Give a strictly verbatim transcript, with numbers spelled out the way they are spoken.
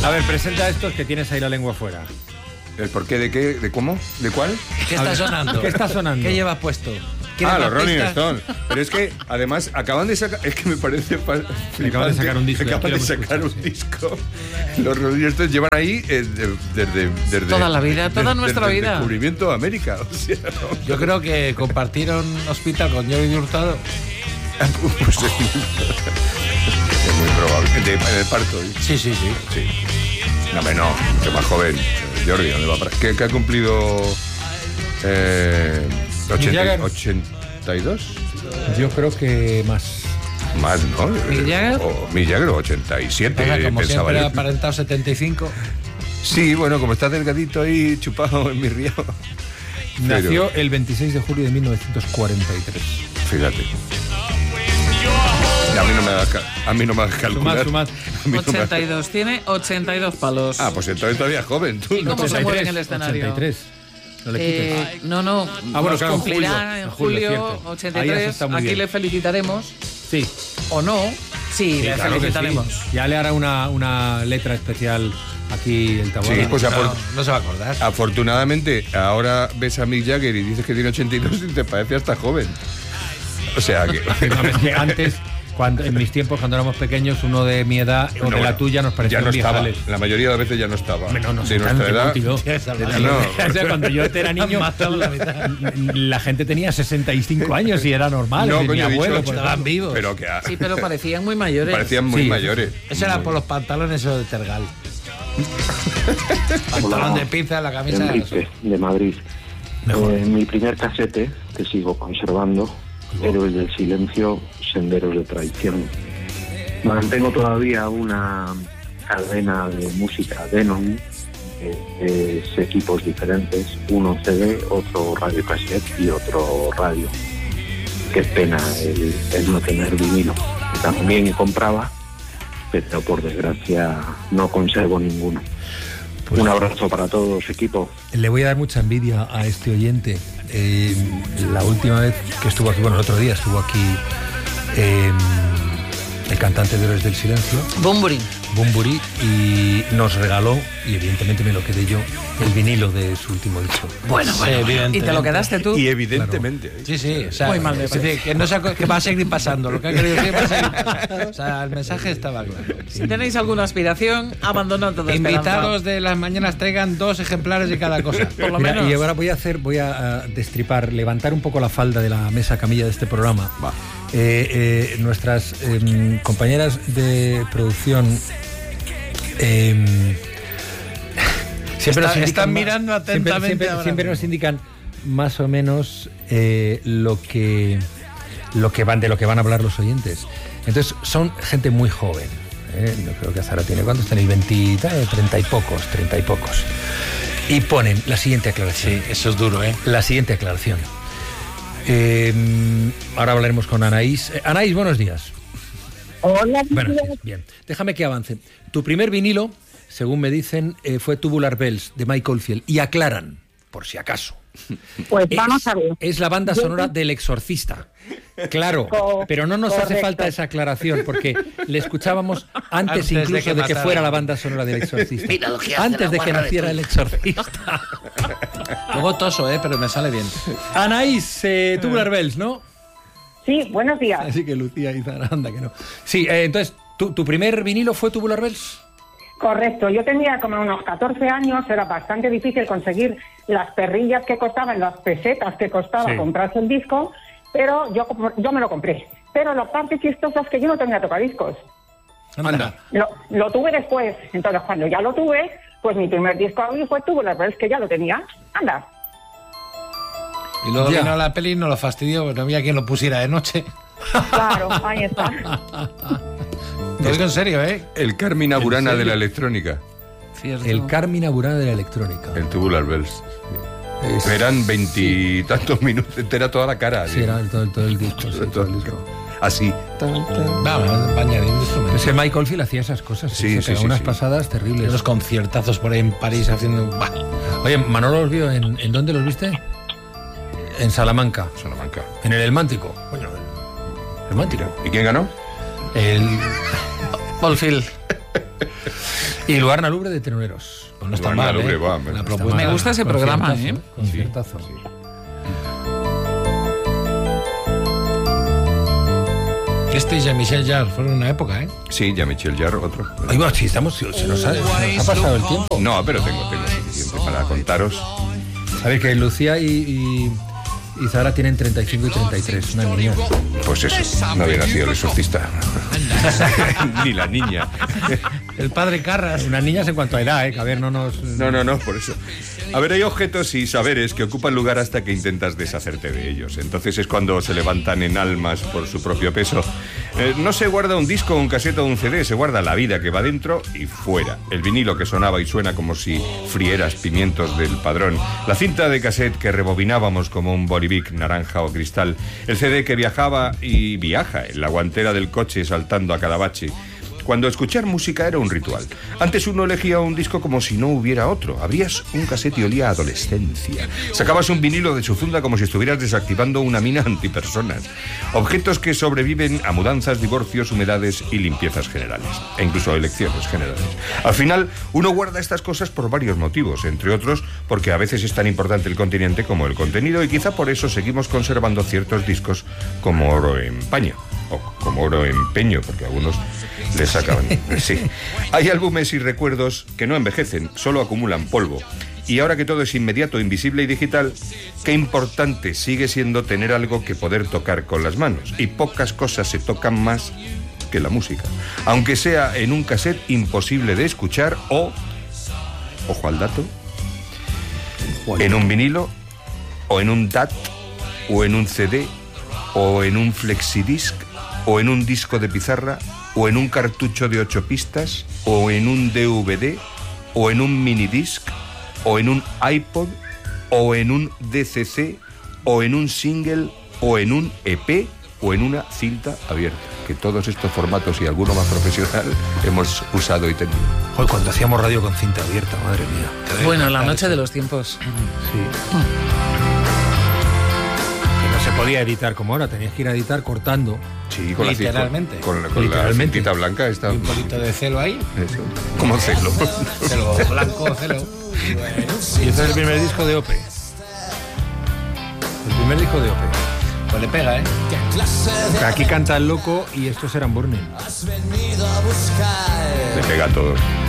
A ver, presenta a estos que tienes ahí la lengua fuera. ¿El porqué de qué? ¿De cómo? ¿De cuál? ¿Qué está sonando? ¿Qué está sonando? ¿Qué llevas puesto? Ah, los Rolling Stones. Pero es que, además, acaban de sacar... Es que me parece... Acaban de sacar un disco. Acaban de sacar un disco. Los Rolling Stones llevan ahí eh, desde, desde... Toda la vida, toda desde, nuestra desde vida. el descubrimiento de América. O sea, no, Yo creo que compartieron hospital con Jordi Hurtado. pues es muy, es muy probable. De, en el parto. ¿eh? Sí, sí, sí. Sí. No, no, que más joven. Jordi, ¿dónde va para...? ¿Qué, qué ha cumplido? Eh, ochenta, ¿ochenta y dos? Yo creo que más. Más, ¿no? ¿Mick Jagger? O Mick Jagger, ochenta y siete, O sea, como pensaba siempre yo. ha aparentado setenta y cinco. Sí, bueno, como está delgadito ahí, chupado en mi río. Nació el veintiséis de julio de mil novecientos cuarenta y tres. Fíjate. Y a mí no me hagas, a mí no me hagas calcular. Sumad, sumad. A mí no me hagas- ochenta y dos, tiene ochenta y dos palos. Ah, pues entonces todavía es joven. Tú, ¿Y ¿no? cómo se mueve en el escenario? ochenta y tres. No le quites. Eh, no, no, Ah, bueno, nos claro, en cumplirá julio, en en julio, julio, cierto. ochenta y Ahí has tres. estado muy Aquí bien. le felicitaremos, Sí. o no. Sí, Sí, le claro que felicitaremos. sí. Ya le hará una, una letra especial aquí el Taboada. Sí, pues No, afor- no se va a acordar. afortunadamente, ahora ves a Mick Jagger y dices que tiene ochenta y dos y te parece hasta joven. O sea que... No, es que antes, cuando, en mis tiempos, cuando éramos pequeños, uno de mi edad o No, de la tuya nos parecía ya no estaba. viejales. La mayoría de las veces ya no estaba. Hombre, no, no de sé nuestra tanto, edad. tío. De- no. O sea, cuando yo era niño, la gente tenía sesenta y cinco años y era normal. No, es decir, coño, mi he abuelo, dicho- por estaban ejemplo. vivos. Pero que Sí, pero parecían muy mayores. parecían muy Sí, mayores. Eso era Muy- por los pantalones esos de Tergal. Pantalón de pizza, la camisa. Enrique, de Madrid. Mejor. Eh, mi primer casete, que sigo conservando, Héroes del Silencio, Senderos de Traición. Mantengo todavía una cadena de música Denon, eh, es equipos diferentes, uno C D, otro radio cassette y otro radio. Qué pena el, el no tener vinilo. También compraba, pero por desgracia no conservo ninguno. Pues- Un abrazo para todos, equipo. Le voy a dar mucha envidia a este oyente. Eh, la última vez que estuvo aquí, bueno, el otro día estuvo aquí eh, el cantante de Héroes del Silencio, Bunbury. Bunbury, y nos regaló, y evidentemente me lo quedé yo, el vinilo de su último disco. Bueno, bueno. ¿Y te lo quedaste tú? Y evidentemente. Sí, sí, o sea, Muy mal de es decir, que, no se aco- que va a seguir pasando, lo que ha querido decir va a seguir pasando. O sea, el mensaje estaba claro. Si tenéis alguna aspiración, abandonad toda Invitados de las mañanas traigan dos ejemplares de cada cosa. Por lo Mira, menos. y ahora voy a hacer, voy a, a destripar, levantar un poco la falda de la mesa camilla de este programa. Va. Eh, eh, nuestras eh, compañeras de producción eh, siempre Está- nos indican están ma- mirando siempre- atentamente Siempre, ahora siempre mismo. nos indican más o menos eh, lo que lo que van de lo que van a hablar los oyentes. Entonces son gente muy joven. ¿eh? No creo que Zara tiene cuántos tenéis, veinte, treinta y pocos, treinta y pocos. Y ponen la siguiente aclaración. Sí, eso es duro, ¿eh? La siguiente aclaración. Eh, ahora hablaremos con Anaís. Eh, Anaís, buenos días. Hola, Buenos días. Bien, déjame que avance. Tu primer vinilo, según me dicen, eh, fue Tubular Bells de Mike Oldfield. Y aclaran, por si acaso. pues Es, vamos a ver. es la banda Yo- sonora del Exorcista. Claro, Co- pero no nos hace correcto. falta esa aclaración porque le escuchábamos antes, Antes de incluso que de que, matara. fuera la banda sonora del Exorcista. Mira lo que hace Antes la de que guarra de naciera tu el hijo. Exorcista. Luego toso, ¿eh? Pero me sale bien. Anaís, eh, Tubular Bells, ¿no? Sí, buenos días. Así que Lucía y Zara, anda que no. Sí, eh, entonces, ¿tu, ¿tu primer vinilo fue Tubular Bells? Correcto, yo tenía como unos catorce años, era bastante difícil conseguir las perrillas que costaban, las pesetas que costaba Sí. comprarse el disco, pero yo, yo me lo compré. Pero la parte chistosa es que yo no tenía tocadiscos. Anda. Lo, lo tuve después, entonces cuando ya lo tuve, pues mi primer disco a mí fue Tubular Bells, que ya lo tenía. Anda. Y luego Ya. vino la peli y nos lo fastidió, porque no había quien lo pusiera de noche. Claro, ahí está. Lo digo en serio, ¿eh? El Carmina Burana serio? de la electrónica. Cierto. El Carmina Burana de la electrónica. El Tubular Bells. Es- Eran veintitantos minutos, entera toda la cara. Sí, era todo, todo el disco. sí, todo el disco. Así. Vamos, va añadiendo instrumentos. Ese Mike Oldfield hacía esas cosas. Sí, se sí, pegaba sí, unas sí. pasadas Y terribles. unos conciertazos por ahí en París haciendo... Bah. Oye, Manolo los vio en, ¿en dónde los viste? En Salamanca. Salamanca. En el El Mántico. Coño, el, el Mántico. ¿Y quién ganó? El, Oldfield. Y Luarna Lubre de Teloneros. Pues no está mal, Lubre, ¿eh? va, La me- propuesta. Me gusta ese programa, ¿eh? Conciertazo. Sí. Este y Jean-Michel Jarre fueron una época, ¿eh? Sí, ya Michel Jarre, otro. Ahí va, sí, estamos, se nos ha, se nos ha pasado el tiempo. No, pero tengo, tengo suficiente para contaros. Sabéis que Lucía y, y, y Zara tienen treinta y cinco y treinta y tres, una niña. Pues eso, no había nacido el exorcista. Ni la niña. El padre Carras. Unas niñas en cuanto a edad, ¿eh? Que a ver, no nos... No, no, no, por eso. A ver, hay objetos y saberes que ocupan lugar hasta que intentas deshacerte de ellos. Entonces es cuando se levantan en almas por su propio peso. Eh, no se guarda un disco, un cassette o un C D, se guarda la vida que va dentro y fuera. El vinilo que sonaba y suena como si frieras pimientos del Padrón. La cinta de cassette que rebobinábamos como un Bolivic naranja o cristal. El C D que viajaba y viaja en la guantera del coche saltando a cada bache. Cuando escuchar música era un ritual. Antes uno elegía un disco como si no hubiera otro. Abrías un cassette y olía a adolescencia. Sacabas un vinilo de su funda como si estuvieras desactivando una mina antipersonas. Objetos que sobreviven a mudanzas, divorcios, humedades y limpiezas generales. E incluso elecciones generales. Al final, uno guarda estas cosas por varios motivos. Entre otros, porque a veces es tan importante el continente como el contenido. Y quizá por eso seguimos conservando ciertos discos como oro en paño. O como oro en peño, porque algunos les sacaban. Sí. Hay álbumes y recuerdos que no envejecen, solo acumulan polvo. Y ahora que todo es inmediato, invisible y digital, qué importante sigue siendo tener algo que poder tocar con las manos. Y pocas cosas se tocan más que la música. Aunque sea en un cassette imposible de escuchar o, ojo al dato, en un vinilo, o en un D A T, o en un C D, o en un flexidisc, o en un disco de pizarra, o en un cartucho de ocho pistas, o en un D V D, o en un minidisc, o en un iPod, o en un D C C, o en un single, o en un E P, o en una cinta abierta. Que todos estos formatos y alguno más profesional hemos usado y tenido. Joder, cuando hacíamos radio con cinta abierta, madre mía. Bueno, la noche de los tiempos. Sí. Que no se podía editar como ahora, tenías que ir a editar cortando. Sí, con Literalmente. la, con, con la Literalmente. cintita blanca está Y un poquito de celo ahí. eso, como celo. Celo blanco, celo. Y ese es el primer disco de Ope. El primer disco de Ope. Pues le pega, ¿eh? Aquí canta el loco y estos eran Burning. Le pega a todos.